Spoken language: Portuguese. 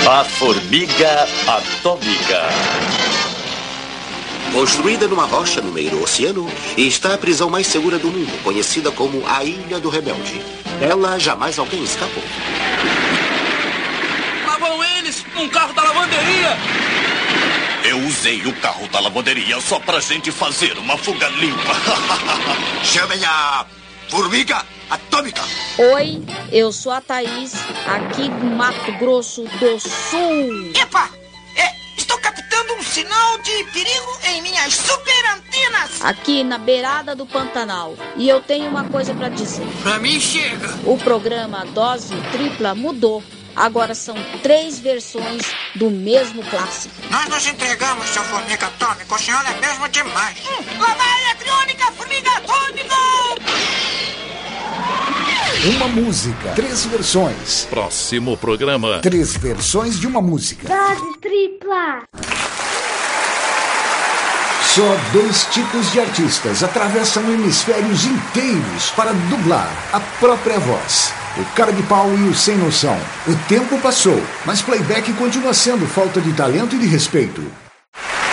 A formiga atômica. Construída numa rocha no meio do oceano, está a prisão mais segura do mundo, conhecida como a Ilha do Rebelde. Ela jamais alguém escapou. Lá vão eles, num carro da lavanderia. Eu usei o carro da lavanderia só pra gente fazer uma fuga limpa. Chamem a formiga atômica. Oi, eu sou a Thaís, aqui do Mato Grosso do Sul. Epa! Estou captando um sinal de perigo em minhas super antenas. Aqui na beirada do Pantanal. E eu tenho uma coisa pra dizer. Pra mim chega. O programa Dose Tripla mudou. Agora são 3 versões do mesmo clássico. Nós nos entregamos, seu formiga atômico. O senhor é mesmo demais. Lá vai a crônica formiga atômica! Uma música, 3 versões. Próximo programa. 3 versões de uma música. Dose tripla. Só 2 tipos de artistas atravessam hemisférios inteiros para dublar a própria voz. O cara de pau e o sem noção. O tempo passou, mas playback continua sendo falta de talento e de respeito.